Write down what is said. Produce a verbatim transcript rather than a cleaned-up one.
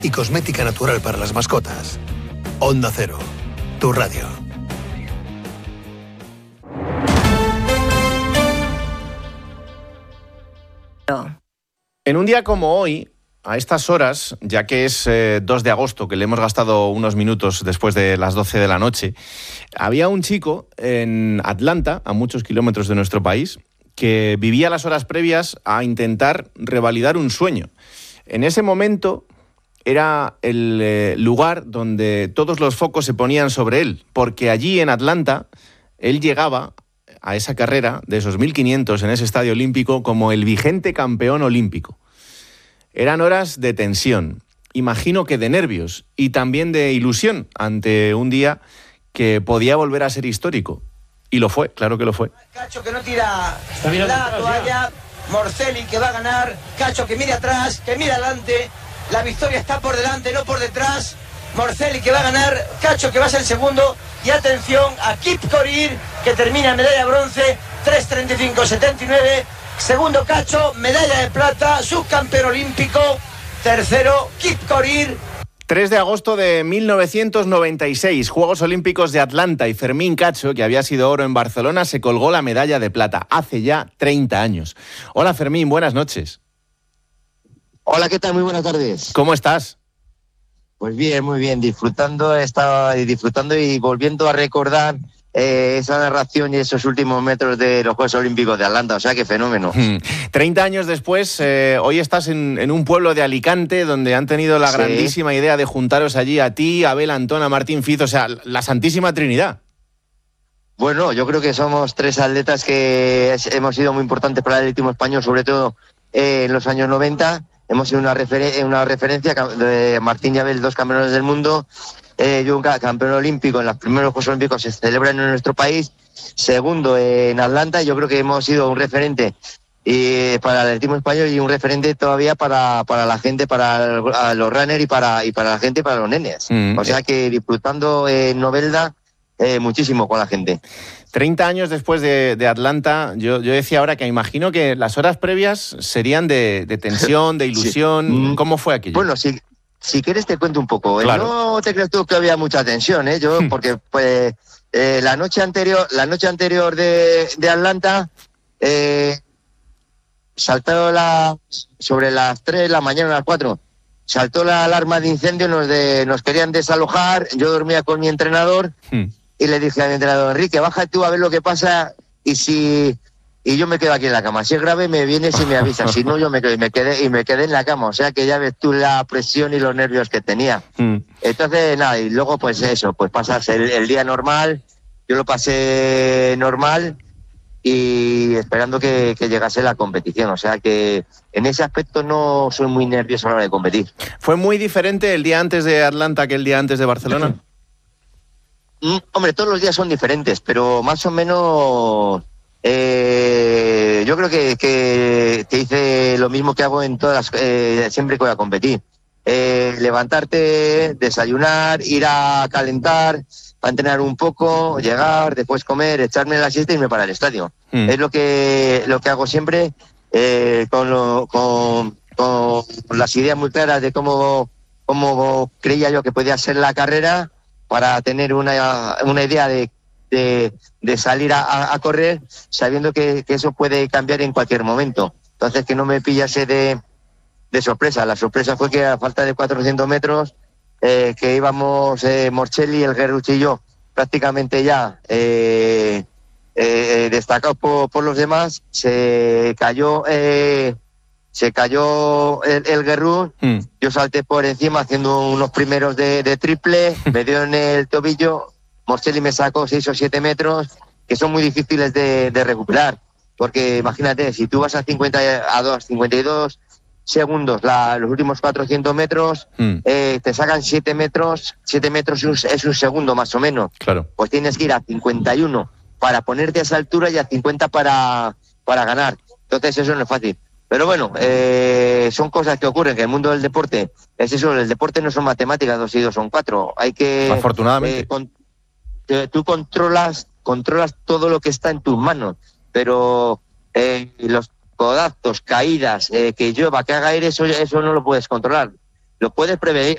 y cosmética natural para las mascotas. Onda Cero, tu radio. En un día como hoy, a estas horas, ya que es eh, dos de agosto, que le hemos gastado unos minutos después de las doce de la noche, había un chico en Atlanta, a muchos kilómetros de nuestro país, que vivía las horas previas a intentar revalidar un sueño. En ese momento era el eh, lugar donde todos los focos se ponían sobre él, porque allí en Atlanta él llegaba a esa carrera de esos mil quinientos en ese estadio olímpico como el vigente campeón olímpico. Eran horas de tensión, imagino que de nervios y también de ilusión ante un día que podía volver a ser histórico. Y lo fue, claro que lo fue. Cacho que no tira la toalla, Morcelli que va a ganar, Cacho que mira atrás, que mira adelante, la victoria está por delante, no por detrás, Morcelli que va a ganar, Cacho que va a ser el segundo, y atención a Kip Korir que termina medalla bronce, tres treinta y cinco setenta y nueve, segundo Cacho, medalla de plata, subcampeón olímpico, tercero Kip Korir. tres de agosto de mil novecientos noventa y seis, Juegos Olímpicos de Atlanta, y Fermín Cacho, que había sido oro en Barcelona, se colgó la medalla de plata hace ya treinta años. Hola Fermín, buenas noches. Hola, ¿qué tal? Muy buenas tardes. ¿Cómo estás? Pues bien, muy bien, disfrutando, estaba disfrutando y volviendo a recordar eh, esa narración y esos últimos metros de los Juegos Olímpicos de Atlanta, o sea, qué fenómeno. treinta años después, eh, hoy estás en, en un pueblo de Alicante donde han tenido la sí. grandísima idea de juntaros allí a ti, a Abel Antón, a Martín Fiz, o sea, la Santísima Trinidad. Bueno, yo creo que somos tres atletas que hemos sido muy importantes para el atletismo español, sobre todo eh, en los años noventa. Hemos sido una, refer- una referencia de Martín y Abel, dos campeones del mundo. Eh, yo un campeón olímpico en los primeros Juegos Olímpicos se celebran en nuestro país. Segundo en Atlanta. Yo creo que hemos sido un referente y para el atletismo español y un referente todavía para, para la gente, para el, los runners y para, y para la gente, para los nenes. Mm. O sea que disfrutando en Novelda eh, muchísimo con la gente. treinta años después de, de Atlanta, yo, yo decía ahora que imagino que las horas previas serían de, de tensión, de ilusión. Sí. ¿Cómo fue aquello? Bueno, sí. Si quieres te cuento un poco. Claro. No te creas tú que había mucha tensión, ¿eh? Yo, porque pues eh, la noche anterior, la noche anterior de, de Atlanta, eh, saltó la sobre las tres de la mañana, a las cuatro, saltó la alarma de incendio, nos de, nos querían desalojar. Yo dormía con mi entrenador hmm. y le dije a mi entrenador, Enrique, baja tú a ver lo que pasa y si y yo me quedo aquí en la cama. Si es grave me vienes y me avisas, si no yo me quedé, me quedé y me quedé en la cama, o sea que ya ves tú la presión y los nervios que tenía. Mm. Entonces nada, y luego pues eso, pues pasas el, el día normal, yo lo pasé normal y esperando que, que llegase la competición, o sea que en ese aspecto no soy muy nervioso a la hora de competir. ¿Fue muy diferente el día antes de Atlanta que el día antes de Barcelona? mm, hombre, todos los días son diferentes, pero más o menos... Eh, yo creo que, que, que hice lo mismo que hago en todas las, eh, siempre que voy a competir. Eh, levantarte, desayunar, ir a calentar, a entrenar un poco, llegar, después comer, echarme la siesta y irme para el estadio. Mm. Es lo que lo que hago siempre, eh, con, lo, con, con las ideas muy claras de cómo, cómo creía yo que podía ser la carrera, para tener una, una idea de De, de salir a, a correr sabiendo que, que eso puede cambiar en cualquier momento. Entonces que no me pillase de, de sorpresa. La sorpresa fue que a falta de cuatrocientos metros eh, que íbamos eh, Morcelli, el Guerrucci y yo prácticamente ya eh, eh, destacados por, por los demás, se cayó eh, se cayó el, el Guerrú, mm. yo salté por encima haciendo unos primeros de, de triple, me dio en el tobillo. Morcelli me sacó seis o siete metros, que son muy difíciles de, de recuperar, porque imagínate, si tú vas a cincuenta a dos, cincuenta y dos segundos, la, los últimos cuatrocientos metros, mm. eh, te sacan siete metros, siete metros es un segundo más o menos. Claro. Pues tienes que ir a cincuenta y uno para ponerte a esa altura y a cincuenta para, para ganar. Entonces eso no es fácil. Pero bueno, eh, son cosas que ocurren, que el mundo del deporte es eso, el deporte no son matemáticas, dos y dos son cuatro. Hay que... Afortunadamente. Eh, con, tú controlas controlas todo lo que está en tus manos, pero eh, los codazos, caídas, eh, que llueva, que haga aire, eso, eso no lo puedes controlar. Lo puedes prevenir,